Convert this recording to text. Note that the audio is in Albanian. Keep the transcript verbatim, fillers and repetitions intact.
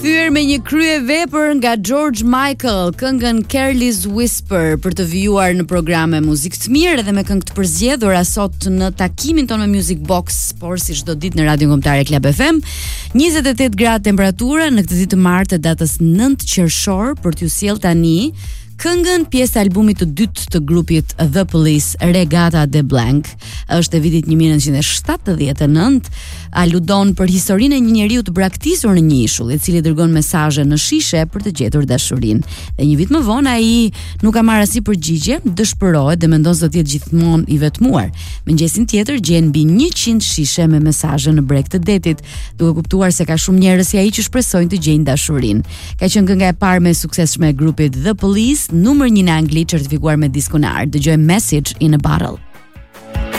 Rikthyer me një krye vepër nga George Michael, këngën Careless Whisper, për të vijuar në programe muzikë të mirë dhe me këngë të përzgjedhura sot në takimin tonë me Music Box, por si çdo ditë në Radio Kombëtare Club F M. njëzet e tetë gradë temperatura në këtë ditë të martë të datës nëntë qershor, për t'ju sjell tani këngën pjesë e albumit të dytë të grupit The Police, Regata de Blanc. Është e vitit nineteen seventy-nine, aludon për historinë e një njeriu të braktisur në një ishull, i cili dërgon mesazhe në shishe për të gjetur dashurinë. Dhe një vit më vonë ai nuk ka marrë asnjë përgjigje, dëshpërohet dhe mendon se do të jetë gjithmonë i vetmuar. Mëngjesin tjetër gjen mbi njëqind shishe me mesazhe në breg të detit, duke kuptuar se ka shumë njerëz si ai që shpresojnë të gjejnë dashurinë. Ka qenë kënga e parë me suksesshme e grupit The Police, numër një në Angli, certifikuar me diskun e art. Dëgjojmë Message in a Bottle.